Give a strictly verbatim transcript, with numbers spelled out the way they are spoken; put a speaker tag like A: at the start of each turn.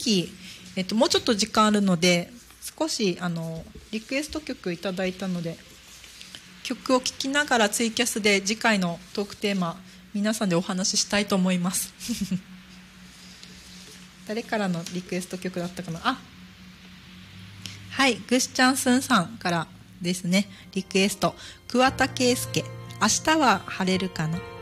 A: き、えっと、もうちょっと時間あるので少しあのリクエスト曲いただいたので曲を聴きながらツイキャスで次回のトークテーマ皆さんでお話ししたいと思います誰からのリクエスト曲だったかな。あ、はい、ぐしちゃんすんさんからですね。リクエスト、桑田佳祐、明日は晴れるかな。